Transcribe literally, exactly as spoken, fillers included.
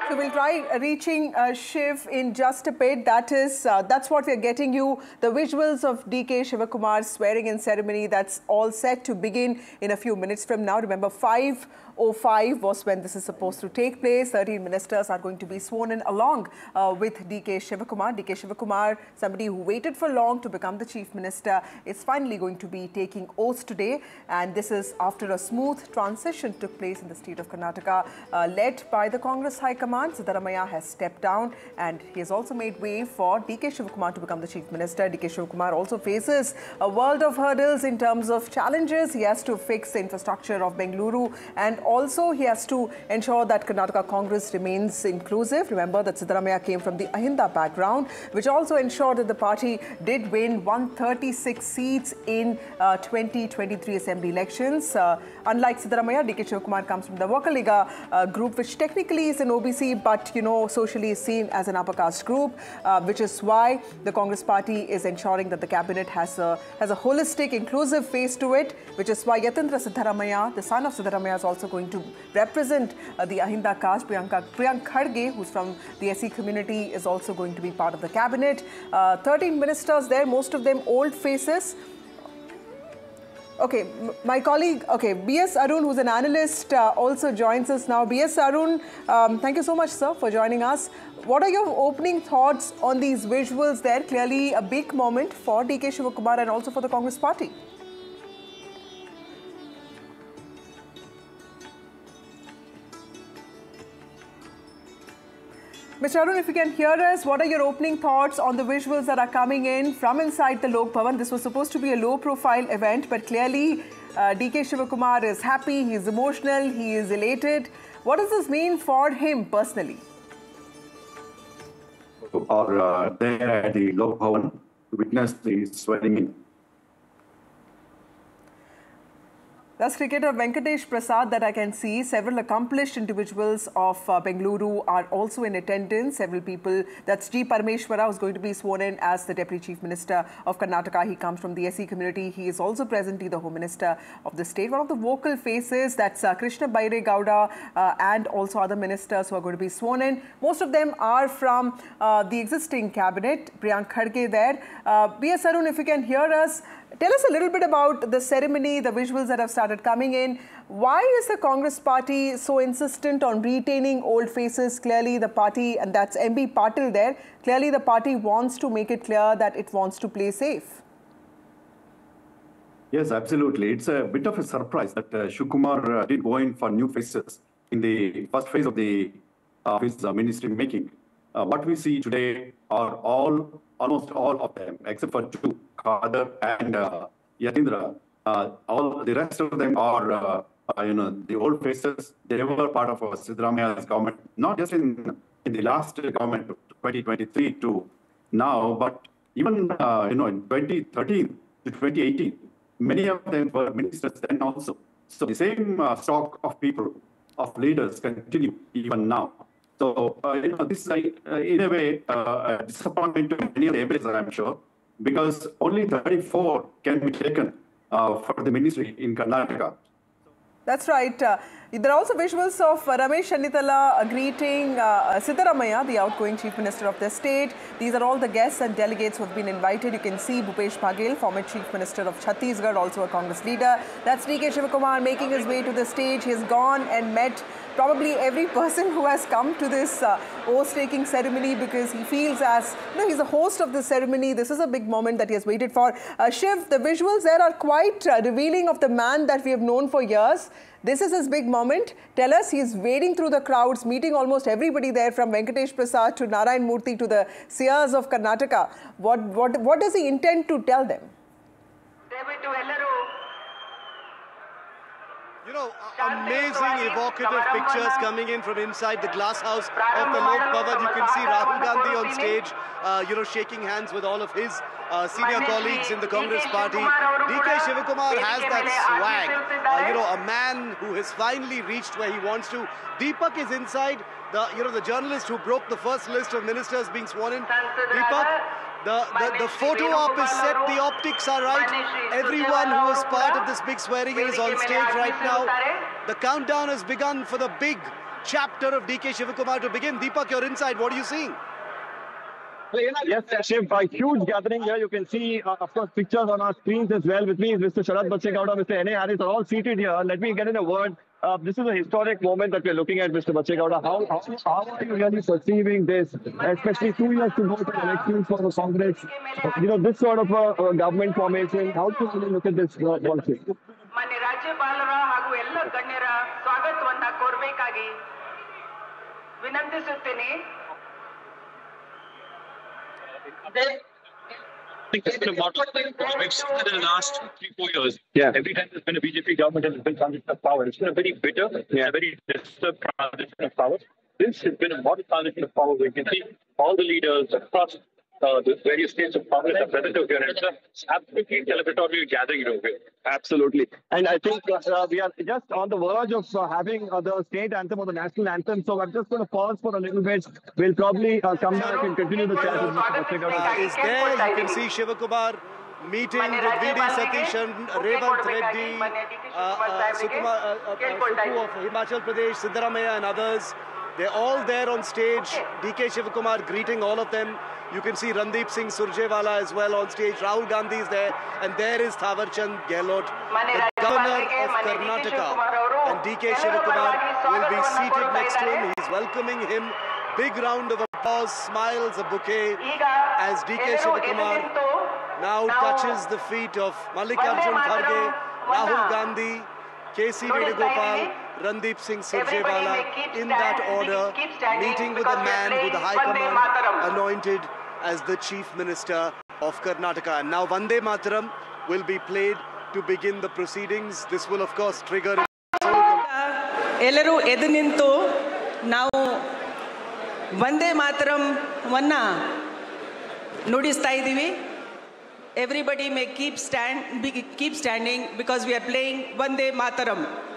So we'll try reaching uh, Shiv in just a bit. That is, uh, that's what we're getting you. The visuals of D K Shivakumar's swearing-in ceremony. That's all set to begin in a few minutes from now. Remember, five oh five was when this is supposed to take place. thirteen ministers are going to be sworn in along uh, with D K Shivakumar. D K Shivakumar, somebody who waited for long to become the chief minister, is finally going to be taking oath today. And this is after a smooth transition took place in the state of Karnataka, uh, led by the Congress High Command. Siddaramaiah has stepped down and he has also made way for D K Shivakumar to become the chief minister. D K Shivakumar also faces a world of hurdles in terms of challenges. He has to fix the infrastructure of Bengaluru, and also he has to ensure that Karnataka Congress remains inclusive. Remember that Siddaramaiah came from the Ahinda background, which also ensured that the party did win one hundred thirty-six seats in uh, twenty twenty-three assembly elections. Uh, unlike Siddaramaiah, D K Shivakumar comes from the Vakaliga uh, group, which technically is an O B C, but you know, socially is seen as an upper caste group, uh, which is why the Congress party is ensuring that the cabinet has a has a holistic, inclusive face to it, which is why Yatindra Siddaramaiah, the son of Siddaramaiah, is also going to represent uh, the Ahinda caste. Priyanka, Priyank Kharge, who's from the S C community, is also going to be part of the cabinet. Uh, thirteen ministers there, most of them old faces. Okay, my colleague, okay, B S Arun, who's an analyst, uh, also joins us now. B S Arun, um, thank you so much, sir, for joining us. What are your opening thoughts on these visuals there? Clearly a big moment for D K Shivakumar and also for the Congress party. Mister Arun, if you can hear us, what are your opening thoughts on the visuals that are coming in from inside the Lok Bhavan? This was supposed to be a low-profile event, but clearly uh, D K Shivakumar is happy, he is emotional, he is elated. What does this mean for him personally? Or uh, there at the Lok Bhavan to witness the swearing in. That's cricketer Venkatesh Prasad that I can see. Several accomplished individuals of uh, Bengaluru are also in attendance. Several people. That's G. Parameshwara, who's going to be sworn in as the Deputy Chief Minister of Karnataka. He comes from the S C community. He is also presently the Home Minister of the state. One of the vocal faces, that's uh, Krishna Baire Gowda uh, and also other ministers who are going to be sworn in. Most of them are from uh, the existing cabinet. Priyank Kharge there. Uh, B S Arun, if you can hear us, tell us a little bit about the ceremony, the visuals that have started coming in. Why is the Congress party so insistent on retaining old faces? Clearly the party, and that's M B Patil there, clearly the party wants to make it clear that it wants to play safe. Yes, absolutely. It's a bit of a surprise that uh, Shivakumar uh, did go in for new faces in the first phase of the uh, his uh, ministry making. Uh, what we see today are all, almost all of them, except for two, Khadar and uh, Yatindra. Uh, all the rest of them are, uh, uh, you know, the old faces. They were part of uh, Siddaramaiah's government, not just in in the last government, twenty twenty-three to now, but even uh, you know, in twenty thirteen to twenty eighteen, many of them were ministers then also. So the same uh, stock of people, of leaders, continue even now. So, uh, you know, this is, uh, in a way, uh, a disappointment to many of the M Ps, I'm sure, because only thirty-four can be taken uh, for the ministry in Karnataka. That's right. Uh, there are also visuals of uh, Ramesh Chennithala greeting uh, Siddaramaiah, the outgoing Chief Minister of the state. These are all the guests and delegates who have been invited. You can see Bhupesh Baghel, former Chief Minister of Chhattisgarh, also a Congress leader. That's D K Shivakumar making his way to the stage. He has gone and met probably every person who has come to this uh, oath-taking ceremony, because he feels as, you know, he's the host of this ceremony. This is a big moment that he has waited for. Uh, Shiv, the visuals there are quite uh, revealing of the man that we have known for years. This is his big moment. Tell us, he's wading through the crowds, meeting almost everybody there, from Venkatesh Prasad to Narayan Murthy to the seers of Karnataka. What, what, what does he intend to tell them? You know, amazing evocative pictures coming in from inside the glass house of the Lok Bhavan. You can see Rahul Gandhi on stage, uh, you know, shaking hands with all of his uh, senior colleagues in the Congress party. D K Shivakumar has that swag. Uh, you know, a man who has finally reached where he wants to. Deepak is inside, the, you know, the journalist who broke the first list of ministers being sworn in. Deepak, The, the, the photo op is set, the optics are right. Everyone who is part of this big swearing in is on stage right now. The countdown has begun for the big chapter of D K Shivakumar to begin. Deepak, you're inside. What are you seeing? Yes, Shiv, a huge gathering here. You can see, uh, of course, pictures on our screens as well. With me is Mister Sharath Bachegowda, Mister N A Harris are all seated here. Let me get in a word. Uh, this is a historic moment that we're looking at, Mister Bachegowda. How, how, how are you really perceiving this, especially two years to go to elections for the Congress? Uh, you know, this sort of a, a government formation. How do you really look at this uh, policy? ಮಾನ್ಯ ರಾಜ್ಯಪಾಲರ ಹಾಗೂ ಎಲ್ಲ ಗಣ್ಯರ ಸ್ವಾಗತವನ್ನ ಕೋರಬೇಕಾಗಿ ವಿನಂತಿಸುತ್ತೇನೆ. I think it's been a model. We've seen that in the last three, four years. Yeah. Every time there's been a B J P government and there's been transition of power, it's been a very bitter, Yeah. a very disturbed transition of power. This has been a model transition of power. We can see all the leaders across uh, the various states of Congress are present over here. And it's an absolutely celebratory gathering over here. Absolutely. And I think uh, we are just on the verge of uh, having uh, the state anthem or the national anthem. So I'm just going to pause for a little bit. We'll probably uh, come back and continue the chat with Mister Bachegowda. Uh, is there, you can see Shivakumar meeting with V D Satish and Revanth Reddy, uh, uh, Sukumar, uh, uh, Suku of Himachal Pradesh, Siddaramaiah and others. They're all there on stage. D K Shivakumar greeting all of them. You can see Randeep Singh Surjewala as well on stage. Rahul Gandhi is there. And there is Thawar Chand Gehlot, the governor of Karnataka. And D K Shivakumar will be seated next to him. He's welcoming him. Big round of applause, smiles, a bouquet as D K Shivakumar now touches the feet of Mallikarjun Kharge, Rahul Gandhi, K C Venugopal, Randeep Singh Surjewala, in that order, meeting with the man who the High Command anointed as the Chief Minister of Karnataka. And now Vande Mataram will be played to begin the proceedings. This will of course trigger... ಎಲ್ಲರೂ ಎದ್ದು ನಿಂತು ನಾವು ವಂದೇ ಮಾತರಂ ನುಡಿಸ್ತಾ ಇದ್ದೀವಿ. Everybody may keep stand keep standing because we are playing Vande Mataram.